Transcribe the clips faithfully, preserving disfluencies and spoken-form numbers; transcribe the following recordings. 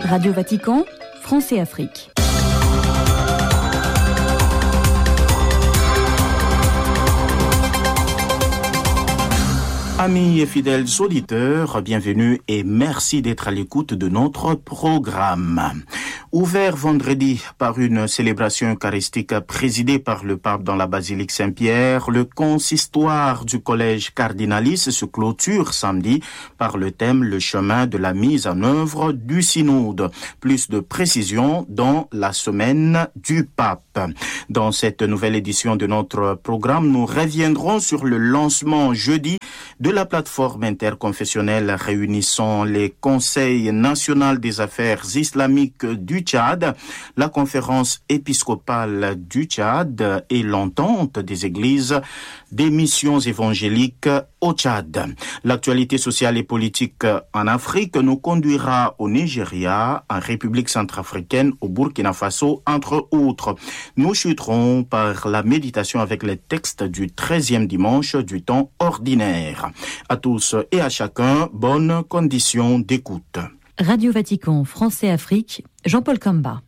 Radio Vatican, France et Afrique. Amis et fidèles auditeurs, bienvenue et merci d'être à l'écoute de notre programme. Ouvert vendredi par une célébration eucharistique présidée par le pape dans la basilique Saint-Pierre, le consistoire du collège cardinalis se clôture samedi par le thème « Le chemin de la mise en œuvre du synode ». Plus de précisions dans la semaine du pape. Dans cette nouvelle édition de notre programme, nous reviendrons sur le lancement jeudi de la plateforme interconfessionnelle réunissant les conseils nationaux des affaires islamiques du Tchad, la conférence épiscopale du Tchad et l'entente des églises des missions évangéliques au Tchad. L'actualité sociale et politique en Afrique nous conduira au Nigeria, en République centrafricaine, au Burkina Faso, entre autres. Nous chuterons par la méditation avec les textes du treizième dimanche du temps ordinaire. À tous et à chacun, bonne condition d'écoute. Radio Vatican, France et Afrique, Jean-Paul Kamba.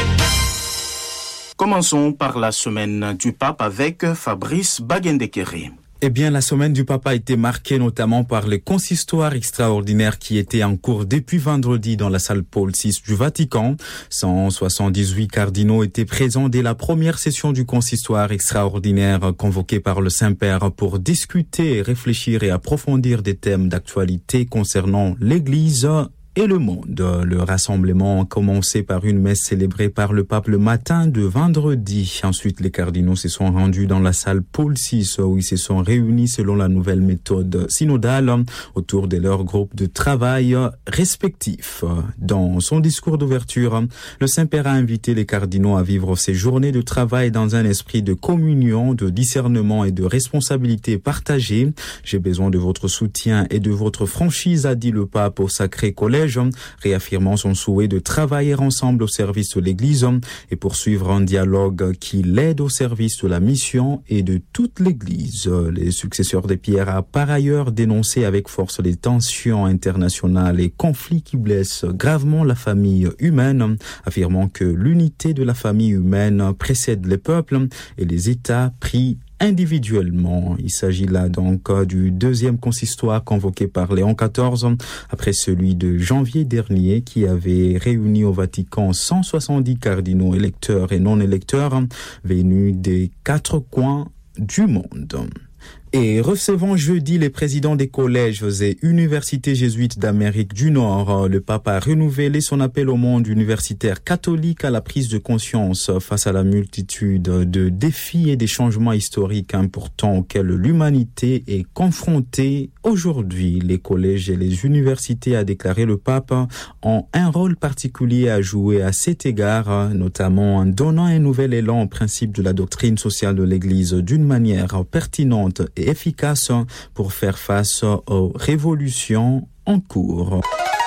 Commençons par la semaine du pape avec Fabrice Bagendekere. Eh bien, la semaine du pape a été marquée notamment par les consistoires extraordinaires qui étaient en cours depuis vendredi dans la salle Paul six du Vatican. cent soixante-dix-huit cardinaux étaient présents dès la première session du consistoire extraordinaire convoqué par le Saint-Père pour discuter, réfléchir et approfondir des thèmes d'actualité concernant l'Église et le monde. Le rassemblement a commencé par une messe célébrée par le pape le matin de vendredi. Ensuite, les cardinaux se sont rendus dans la salle Paul six où ils se sont réunis selon la nouvelle méthode synodale autour de leurs groupes de travail respectifs. Dans son discours d'ouverture, le Saint-Père a invité les cardinaux à vivre ces journées de travail dans un esprit de communion, de discernement et de responsabilité partagée. J'ai besoin de votre soutien et de votre franchise, a dit le pape au Sacré Collège, réaffirmant son souhait de travailler ensemble au service de l'Église et poursuivre un dialogue qui l'aide au service de la mission et de toute l'Église. Les successeurs de Pierre a par ailleurs dénoncé avec force les tensions internationales et conflits qui blessent gravement la famille humaine, affirmant que l'unité de la famille humaine précède les peuples et les États pris individuellement. Il s'agit là donc du deuxième consistoire convoqué par Léon quatorze, après celui de janvier dernier qui avait réuni au Vatican cent soixante-dix cardinaux électeurs et non électeurs venus des quatre coins du monde. Et recevant jeudi les présidents des collèges et universités jésuites d'Amérique du Nord, le pape a renouvelé son appel au monde universitaire catholique à la prise de conscience face à la multitude de défis et des changements historiques importants auxquels l'humanité est confrontée aujourd'hui. Les collèges et les universités, a déclaré le pape, ont un rôle particulier à jouer à cet égard, notamment en donnant un nouvel élan au principe de la doctrine sociale de l'Église d'une manière pertinente et efficace pour faire face aux révolutions en cours.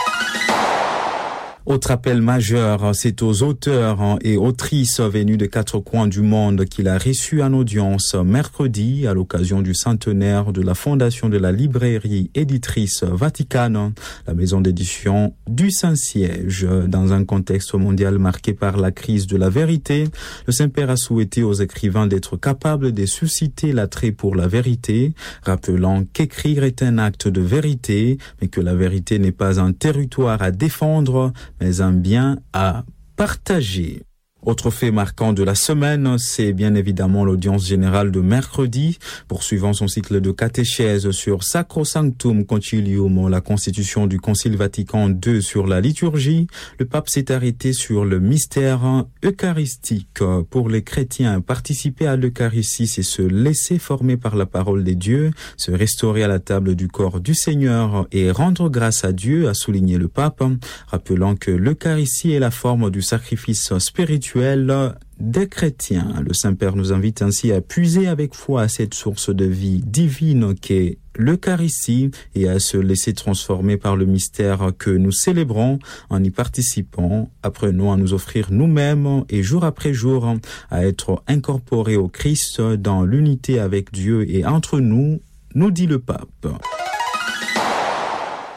Autre appel majeur, c'est aux auteurs et autrices venus de quatre coins du monde qu'il a reçus en audience mercredi à l'occasion du centenaire de la fondation de la librairie éditrice Vaticane, la maison d'édition du Saint-Siège. Dans un contexte mondial marqué par la crise de la vérité, le Saint-Père a souhaité aux écrivains d'être capables de susciter l'attrait pour la vérité, rappelant qu'écrire est un acte de vérité, mais que la vérité n'est pas un territoire à défendre, mais un bien à partager. Autre fait marquant de la semaine, c'est bien évidemment l'audience générale de mercredi, poursuivant son cycle de catéchèse sur Sacrosanctum Concilium, la constitution du Concile Vatican deux sur la liturgie. Le pape s'est arrêté sur le mystère eucharistique. Pour les chrétiens, participer à l'Eucharistie, c'est se laisser former par la parole des dieux, se restaurer à la table du corps du Seigneur et rendre grâce à Dieu, a souligné le pape, rappelant que l'Eucharistie est la forme du sacrifice spirituel des chrétiens. Le Saint-Père nous invite ainsi à puiser avec foi à cette source de vie divine qu'est l'Eucharistie et à se laisser transformer par le mystère que nous célébrons en y participant. Apprenons à nous offrir nous-mêmes et jour après jour à être incorporés au Christ dans l'unité avec Dieu et entre nous, nous dit le pape.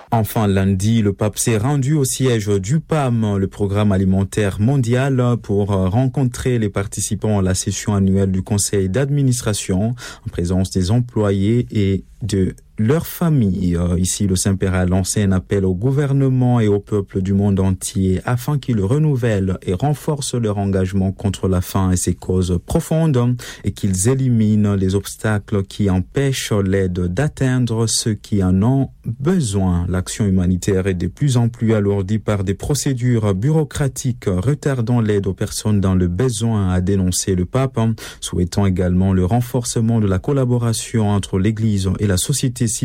Enfin, lundi, le pape s'est rendu au siège du P A M, le programme alimentaire mondial, pour rencontrer les participants à la session annuelle du conseil d'administration en présence des employés et de leur famille. Ici, le Saint-Père a lancé un appel au gouvernement et au peuple du monde entier afin qu'ils renouvellent et renforcent leur engagement contre la faim et ses causes profondes et qu'ils éliminent les obstacles qui empêchent l'aide d'atteindre ceux qui en ont besoin. L'action humanitaire est de plus en plus alourdie par des procédures bureaucratiques retardant l'aide aux personnes dans le besoin, a dénoncé le pape, souhaitant également le renforcement de la collaboration entre l'Église et la société civile